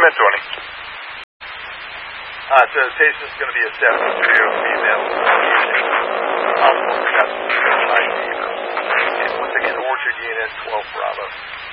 in, Tony. So Tastes is going to be a 72 female. Once again, Orchard Unit 12 Bravo.